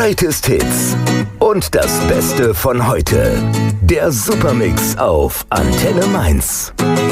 Greatest Hits und das Beste von heute. Der Supermix auf Antenne Mainz.